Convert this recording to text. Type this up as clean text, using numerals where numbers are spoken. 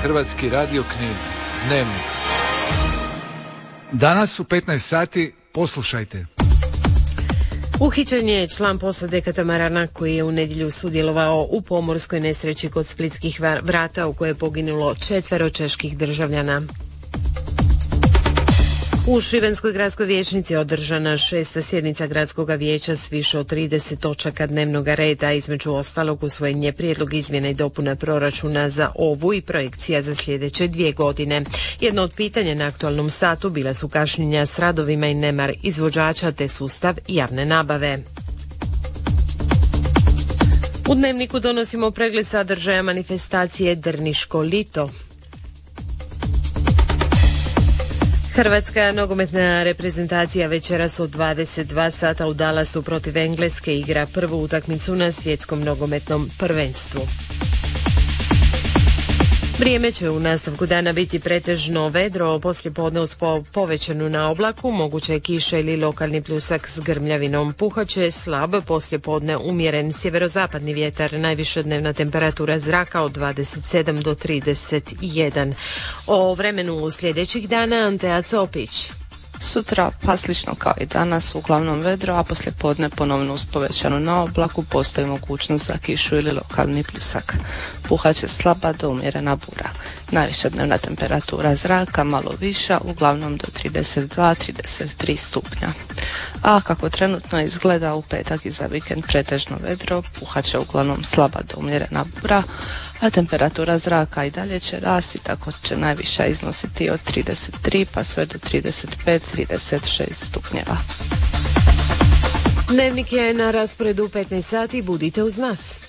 Hrvatski radio Knin. Dnevnik. Danas u 15 sati poslušajte. Uhićen je član posade katamarana koji je u nedjelju sudjelovao u pomorskoj nesreći kod Splitskih vrata u kojoj je poginulo 4 čeških državljana. U Šibenskoj gradskoj vijećnici održana 6. sjednica gradskog vijeća s više od 30 točaka dnevnog reda. Između ostalog usvojen je prijedlog izmjena i dopuna proračuna za ovu i projekcija za sljedeće 2 godine. Jedno od pitanja na aktualnom satu bila su kašnjenja s radovima i nemar izvođača te sustav javne nabave. U dnevniku donosimo pregled sadržaja manifestacije Drniško lito. Hrvatska nogometna reprezentacija večeras od 22 sata u Dallasu protiv Engleske igra prvu utakmicu na svjetskom nogometnom prvenstvu. Vrijeme će u nastavku dana biti pretežno vedro, poslijepodne uz povećanu na oblaku, moguće je kiša ili lokalni pljusak s grmljavinom. Puhaće slab, poslijepodne umjeren sjeverozapadni vjetar, najviša dnevna temperatura zraka od 27 do 31. O vremenu sljedećih dana Antea Copić. Sutra pa slično kao i danas, uglavnom vedro, a poslijepodne ponovno uz povećanu na oblaku postoji mogućnost za kišu ili lokalni pljusak. Puhaće slaba do umjerena bura. Najviša dnevna temperatura zraka malo viša, uglavnom do 32-33 stupnja. A kako trenutno izgleda u petak i za vikend pretežno vedro, puhaće uglavnom slaba do umjerena bura, a temperatura zraka i dalje će rasti, tako će najviša iznositi od 33 pa sve do 35-36 stupnjeva. Dnevnik je na rasporedu 15 sati, budite uz nas.